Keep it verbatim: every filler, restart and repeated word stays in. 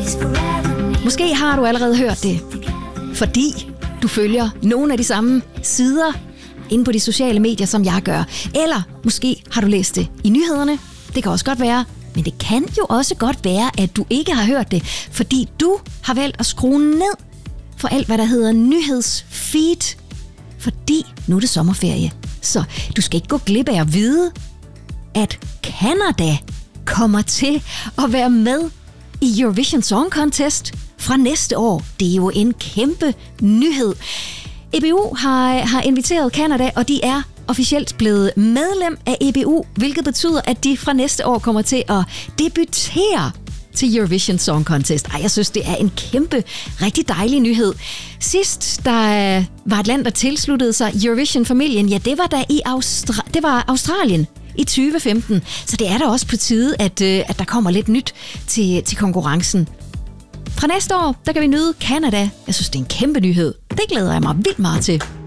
Måske har du allerede hørt det, fordi du følger nogle af de samme sider inde på de sociale medier, som jeg gør. Eller måske har du læst det i nyhederne. Det kan også godt være. Men det kan jo også godt være, at du ikke har hørt det, fordi du har valgt at skrue ned for alt, hvad der hedder nyhedsfeed. Fordi nu er det sommerferie. Så du skal ikke gå glip af at vide, at Canada kommer til at være med i Eurovision Song Contest fra næste år. Det er jo en kæmpe nyhed. E B U har, har inviteret Canada, og de er officielt blevet medlem af E B U, hvilket betyder, at de fra næste år kommer til at debutere til Eurovision Song Contest. Ej, jeg synes, det er en kæmpe, rigtig dejlig nyhed. Sidst, der var et land, der tilsluttede sig Eurovision-familien, ja, det var da i Austra- det var Australien i tyve femten. Så det er da også på tide, at, at der kommer lidt nyt til, til konkurrencen. Fra næste år, der kan vi nyde Canada. Jeg synes, det er en kæmpe nyhed. Det glæder jeg mig vildt meget til.